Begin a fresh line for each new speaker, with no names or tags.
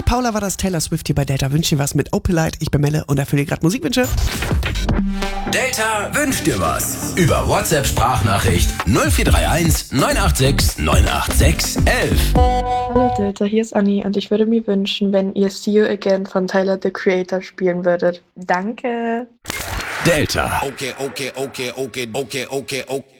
Paula war das, Taylor Swift hier bei Delta. Wünsch dir was mit Opelite. Ich bin Melle und erfülle dir gerade Musikwünsche.
Delta wünscht dir was. Über WhatsApp-Sprachnachricht 0431 986 986 11.
Hallo Delta, hier ist Anni und ich würde mir wünschen, wenn ihr See You Again von Tyler, the Creator spielen würdet. Danke.
Delta.
Okay.